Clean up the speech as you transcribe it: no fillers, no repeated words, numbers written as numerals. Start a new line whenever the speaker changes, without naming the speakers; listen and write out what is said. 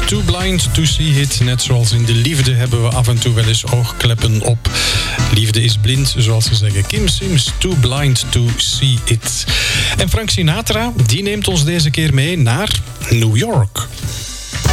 Too Blind to See It. Net zoals in de liefde hebben we af en toe wel eens oogkleppen op. Liefde is blind, zoals ze zeggen. Kim Sims, Too Blind to See It. En Frank Sinatra, die neemt ons deze keer mee naar New York.